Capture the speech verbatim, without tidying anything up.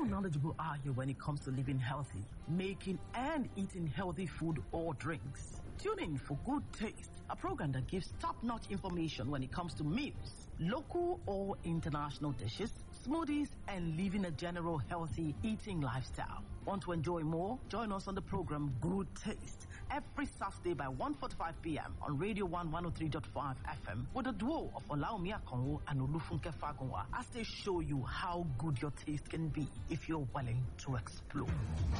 How knowledgeable are you when it comes to living healthy, making and eating healthy food or drinks? Tune in for Good Taste, a program that gives top-notch information when it comes to meals, local or international dishes, smoothies, and living a general healthy eating lifestyle. Want to enjoy more? Join us on the program Good Taste every Saturday by one forty-five p.m. on Radio one one oh three point five F M with a duo of Olaomi Akonwo and Olufunke Fagunwa as they show you how good your taste can be if you're willing to explore.